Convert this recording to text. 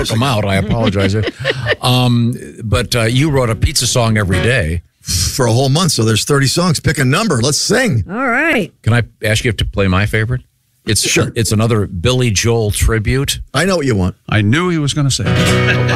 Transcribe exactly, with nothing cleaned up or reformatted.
took them out. I apologize. um, but uh, you wrote a pizza song every day. For a whole month, so there's thirty songs. Pick a number. Let's sing. All right. Can I ask you to play my favorite? It's Sure. It's another Billy Joel tribute. I know what you want. I knew he was going to say it.